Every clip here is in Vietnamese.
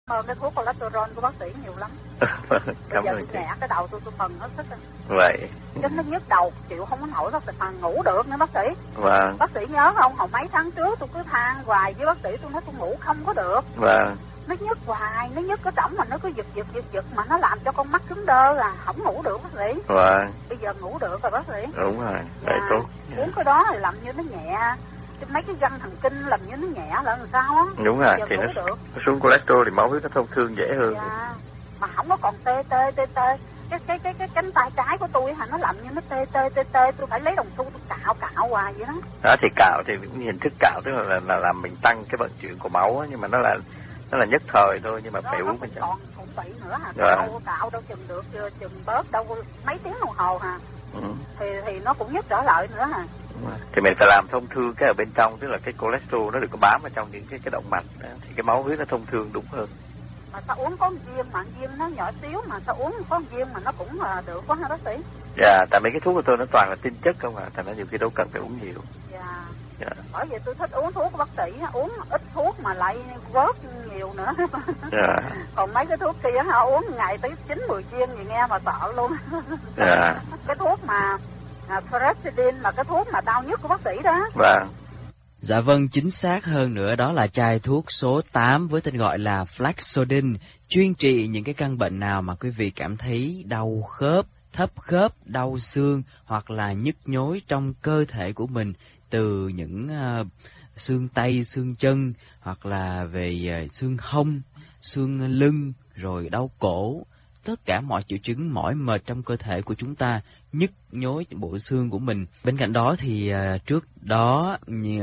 Hơn cái thuốc cholesterol của bác sĩ nhiều lắm. Bây giờ tôi nhẹ cái đầu tôi mừng hết sức. Vậy. Chứ nó nhức đầu, chịu không có nổi bác sĩ, mà ngủ được nữa bác sĩ. Vâng. Bác sĩ nhớ không, hồi mấy tháng trước tôi cứ than hoài với bác sĩ, tôi nói tôi ngủ không có được. Vâng. Nó nhức hoài, nó nhức cái trỏng mà nó cứ giật mà nó làm cho con mắt cứng đơ không ngủ được bác sĩ. Vâng. Bây giờ ngủ được rồi bác sĩ. Đúng rồi, vậy tốt. Uống cái đó thì làm như nó nhẹ, mấy cái gân thần kinh làm như nó nhẹ là làm sao á. Đúng rồi, thì nó xuống cholesterol thì máu huyết nó thông thương dễ hơn. Dạ. Mà không có còn tê. Cái cánh tay trái của tôi nó làm như nó tê, tôi phải lấy đồng xu tôi cạo hoài vậy đó. Đó thì cạo thì cũng hình thức cạo tức là làm mình tăng cái vận chuyển của máu á, nhưng mà nó là nhất thời thôi, nhưng mà phải uống bên trong. Còn tị nữa hả? Cạo đâu chừng được, chừng bớt đâu mấy tiếng đồng hồ hả? Thì nó cũng nhất trở lại nữa hả? Thì mình phải làm thông thương cái ở bên trong, tức là cái cholesterol nó đừng có bám vào trong những cái động mạch đó, thì cái máu huyết nó thông thương đúng hơn. Mà sao uống có viêm mà viêm nó nhỏ xíu mà sao uống có viêm mà nó cũng là được quá hả bác sĩ? Dạ, tại mấy cái thuốc của tôi nó toàn là tinh chất không à, thành ra nhiều khi đâu cần phải uống nhiều. Dạ. Bởi vậy tôi thích uống thuốc của bác sĩ, uống ít thuốc mà lại vớt nhiều nữa. Dạ. Còn mấy cái thuốc kia uống ngày tới 9-10 viên thì nghe mà sợ luôn. Dạ. Cái thuốc mà Ferritin là cái thuốc mà đau nhức của bác sĩ đó. Vâng. Dạ vâng, chính xác hơn nữa đó là chai thuốc số 8 với tên gọi là Flaxodin, chuyên trị những cái căn bệnh nào mà quý vị cảm thấy đau khớp, thấp khớp, đau xương hoặc là nhức nhối trong cơ thể của mình, từ những xương tay, xương chân hoặc là về xương hông, xương lưng, rồi đau cổ, tất cả mọi triệu chứng mỏi mệt trong cơ thể của chúng ta, nhức nhối bộ xương của mình. Bên cạnh đó thì trước đó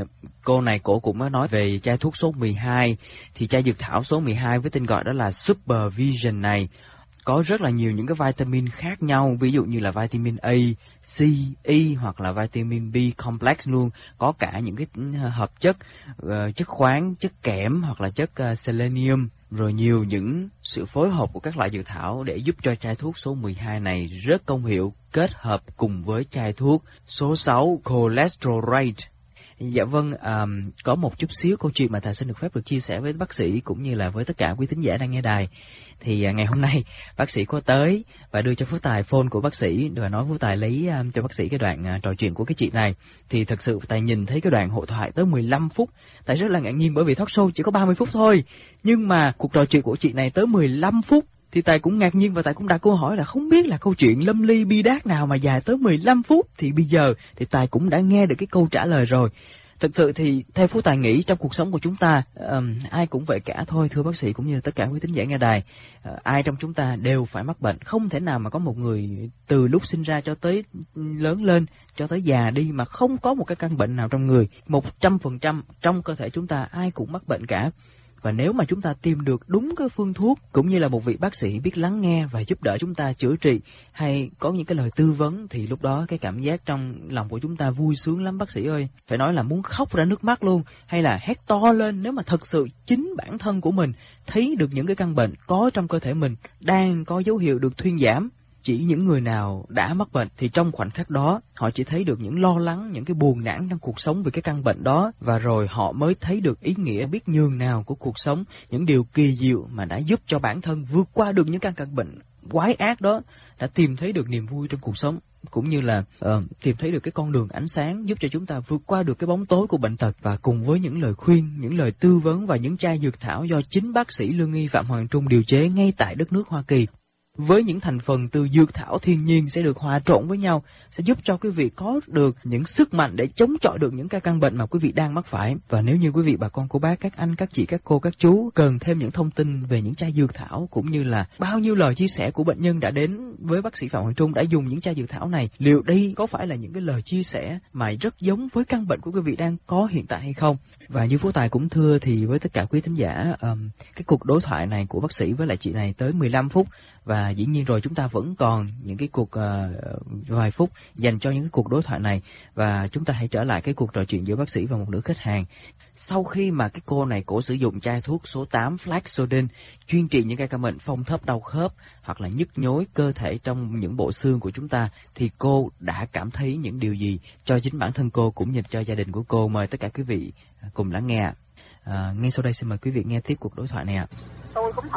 cô này cổ cũng có nói về chai thuốc số 12, thì chai dược thảo số 12 với tên gọi đó là Super Vision này có rất là nhiều những cái vitamin khác nhau, ví dụ như là vitamin A, C, E hoặc là vitamin B complex luôn, có cả những cái hợp chất chất khoáng, chất kẽm hoặc là chất selenium, rồi nhiều những sự phối hợp của các loại dược thảo để giúp cho chai thuốc số 12 này rất công hiệu, kết hợp cùng với chai thuốc số 6 Cholesterol. Dạ vâng, có một chút xíu câu chuyện mà thầy xin được phép được chia sẻ với bác sĩ cũng như là với tất cả quý thính giả đang nghe đài. Thì ngày hôm nay bác sĩ có tới và đưa cho Phú Tài phone của bác sĩ và nói Phú Tài lấy cho bác sĩ cái đoạn trò chuyện của cái chị này. Thì thật sự Tài nhìn thấy cái đoạn hội thoại tới 15 phút, Tài rất là ngạc nhiên bởi vì talk show chỉ có 30 phút thôi. Nhưng mà cuộc trò chuyện của chị này tới 15 phút. Thì Tài cũng ngạc nhiên và Tài cũng đặt câu hỏi là không biết là câu chuyện lâm ly bi đát nào mà dài tới 15 phút. Thì bây giờ thì Tài cũng đã nghe được cái câu trả lời rồi. Thực sự thì theo Phú Tài nghĩ trong cuộc sống của chúng ta ai cũng vậy cả thôi, thưa bác sĩ cũng như tất cả quý thính giả nghe đài, ai trong chúng ta đều phải mắc bệnh, không thể nào mà có một người từ lúc sinh ra cho tới lớn lên cho tới già đi mà không có một cái căn bệnh nào trong người. 100% trong cơ thể chúng ta ai cũng mắc bệnh cả. Và nếu mà chúng ta tìm được đúng cái phương thuốc cũng như là một vị bác sĩ biết lắng nghe và giúp đỡ chúng ta chữa trị hay có những cái lời tư vấn thì lúc đó cái cảm giác trong lòng của chúng ta vui sướng lắm bác sĩ ơi. Phải nói là muốn khóc ra nước mắt luôn, hay là hét to lên nếu mà thật sự chính bản thân của mình thấy được những cái căn bệnh có trong cơ thể mình đang có dấu hiệu được thuyên giảm. Chỉ những người nào đã mắc bệnh thì trong khoảnh khắc đó họ chỉ thấy được những lo lắng, những cái buồn nản trong cuộc sống về cái căn bệnh đó, và rồi họ mới thấy được ý nghĩa biết nhường nào của cuộc sống, những điều kỳ diệu mà đã giúp cho bản thân vượt qua được những căn bệnh quái ác đó, đã tìm thấy được niềm vui trong cuộc sống, cũng như là tìm thấy được cái con đường ánh sáng giúp cho chúng ta vượt qua được cái bóng tối của bệnh tật. Và cùng với những lời khuyên, những lời tư vấn và những chai dược thảo do chính bác sĩ lương y Phạm Hoàng Trung điều chế ngay tại đất nước Hoa Kỳ, với những thành phần từ dược thảo thiên nhiên sẽ được hòa trộn với nhau, sẽ giúp cho quý vị có được những sức mạnh để chống chọi được những cái căn bệnh mà quý vị đang mắc phải. Và nếu như quý vị bà con cô bác, các anh, các chị, các cô, các chú cần thêm những thông tin về những chai dược thảo cũng như là bao nhiêu lời chia sẻ của bệnh nhân đã đến với bác sĩ Phạm Hoàng Trung đã dùng những chai dược thảo này, liệu đây có phải là những cái lời chia sẻ mà rất giống với căn bệnh của quý vị đang có hiện tại hay không? Và như Phú Tài cũng thưa thì với tất cả quý thính giả, cái cuộc đối thoại này của bác sĩ với lại chị này tới 15 phút. Và dĩ nhiên rồi chúng ta vẫn còn những cái cuộc vài phút dành cho những cái cuộc đối thoại này. Và chúng ta hãy trở lại cái cuộc trò chuyện giữa bác sĩ và một nữ khách hàng. Sau khi mà cái cô này cổ sử dụng chai thuốc số 8 Flaxodin chuyên trị những cái căn bệnh phong thấp, đau khớp hoặc là nhức nhối cơ thể trong những bộ xương của chúng ta, thì cô đã cảm thấy những điều gì cho chính bản thân cô cũng như cho gia đình của cô? Mời tất cả quý vị cùng lắng nghe. Ngay sau đây xin mời quý vị nghe tiếp cuộc đối thoại này ạ. Tôi cũng